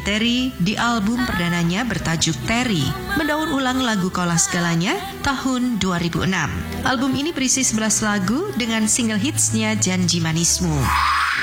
Terry di album perdananya bertajuk Terry, mendaur ulang lagu Kaulah Segalanya tahun 2006. Album ini berisi 11 lagu dengan single hitsnya Janji Manismu.